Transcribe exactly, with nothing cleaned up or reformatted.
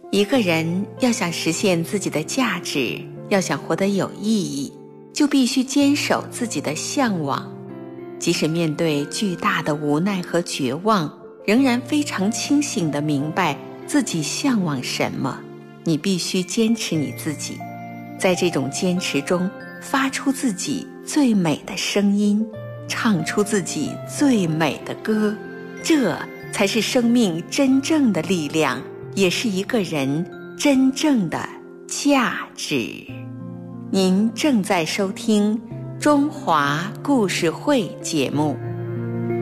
一个人要想实现自己的价值，要想活得有意义，就必须坚守自己的向往。即使面对巨大的无奈和绝望，仍然非常清醒地明白自己向往什么。你必须坚持你自己，在这种坚持中发出自己最美的声音，唱出自己最美的歌，这才是生命真正的力量，也是一个人真正的价值。您正在收听中华故事会节目。